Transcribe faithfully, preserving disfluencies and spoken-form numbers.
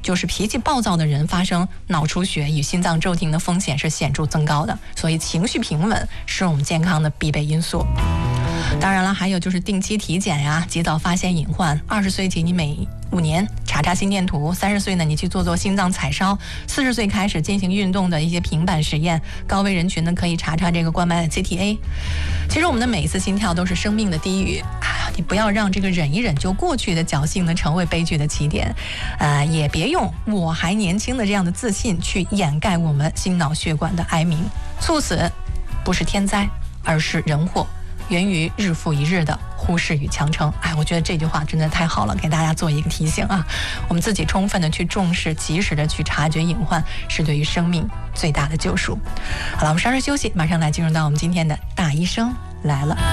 就是脾气暴躁的人发生脑出血与心脏骤停的风险是显著增高的，所以情绪平稳是我们健康的必备因素。当然了，还有就是定期体检呀，及早发现隐患。二十岁起，你每五年查查心电图；三十岁呢，你去做做心脏彩烧；四十岁开始进行运动的一些平板实验。高危人群呢，可以查查这个冠脉 C T A。其实我们的每一次心跳都是生命的低语啊，你不要让这个忍一忍就过去的侥幸呢成为悲剧的起点，呃，也别用我还年轻的这样的自信去掩盖我们心脑血管的哀鸣。猝死不是天灾，而是人祸。源于日复一日的忽视与强撑。哎，我觉得这句话真的太好了，给大家做一个提醒啊！我们自己充分的去重视，及时的去察觉隐患，是对于生命最大的救赎。好了，我们稍事休息，马上来进入到我们今天的大医生来了。